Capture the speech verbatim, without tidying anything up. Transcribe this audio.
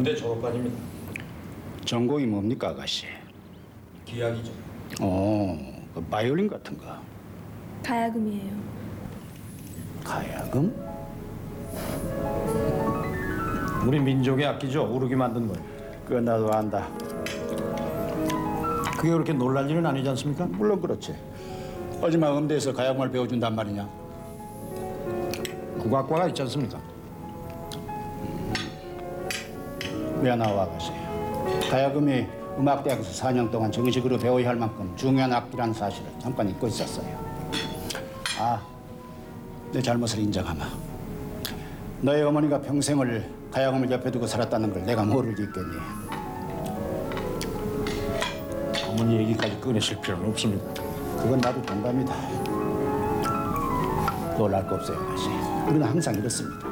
군대 졸업반입니다. 전공이 뭡니까, 아가씨? 기약이죠. 어, 그 바이올린 같은 거. 가야금이에요. 가야금? 우리 민족의 악기죠. 우르기 만든 거예요. 그건 나도 안다. 그게 그렇게 놀랄 일은 아니지 않습니까? 물론 그렇지. 하지만 음대에서 가야금을 배워준단 말이냐? 국악과가 있지 않습니까? 미안하오, 아가씨. 가야금이 음악대학에서 사 년 동안 정식으로 배워야 할 만큼 중요한 악기라는 사실을 잠깐 잊고 있었어요. 아, 내 잘못을 인정하마. 너의 어머니가 평생을 가야금을 옆에 두고 살았다는 걸 내가 모르지 있겠니? 어머니 얘기까지 꺼내실 필요는 없습니다. 그건 나도 동감이다. 놀랄 거 없어요, 아가씨. 우리는 항상 이렇습니다.